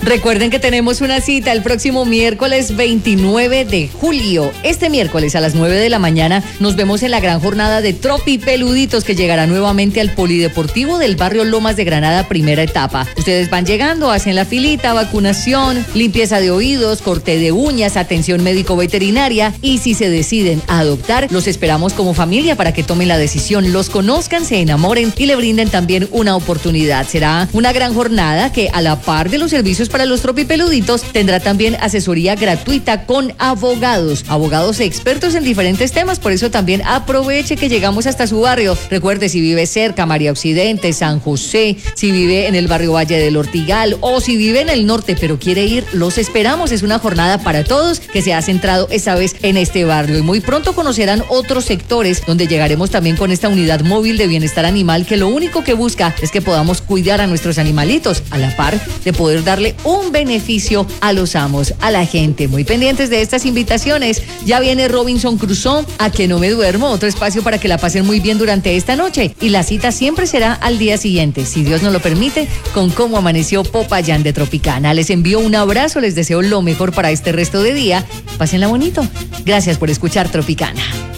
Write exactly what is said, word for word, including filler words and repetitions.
Recuerden que tenemos una cita el próximo miércoles veintinueve de julio. Este miércoles a las nueve de la mañana nos vemos en la gran jornada de Tropipeluditos que llegará nuevamente al Polideportivo del barrio Lomas de Granada, primera etapa. Ustedes van llegando, hacen la filita, vacunación, limpieza de oídos, corte de uñas, atención médico-veterinaria y si se deciden a adoptar, los esperamos como familia para que tomen la decisión, los conozcan, se enamoren y le brinden también una oportunidad. Será una gran jornada que a la par de los servicios para los tropipeluditos tendrá también asesoría gratuita con abogados, abogados expertos en diferentes temas, por eso también aproveche que llegamos hasta su barrio. Recuerde, si vive cerca, María Occidente, San José, si vive en el barrio Valle del Ortigal o si vive en el norte pero quiere ir, los esperamos. Es una jornada para todos que se ha centrado esta vez en este barrio y muy pronto conocerán otros sectores donde llegaremos también con esta unidad móvil de bienestar animal que lo único que busca es que podamos cuidar a nuestros animalitos a la par de poder darle un beneficio a los amos, a la gente. Muy pendientes de estas invitaciones. Ya viene Robinson Crusoe, A que no me duermo, otro espacio para que la pasen muy bien durante esta noche y la cita siempre será al día siguiente, si Dios nos lo permite, con Cómo Amaneció Popayán de Tropicana. Les envío un abrazo, les deseo lo mejor para este resto de día. Pásenla bonito. Gracias por escuchar Tropicana.